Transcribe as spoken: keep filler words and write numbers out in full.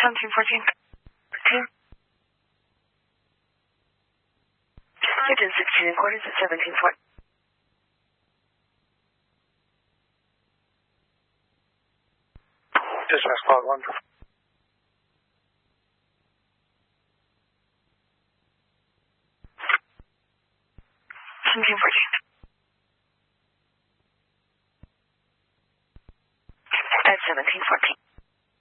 seventeen fourteen. Two. Kitchen sixteen and quarters at seventeen fourteen. Dispatch call one. seventeen fourteen.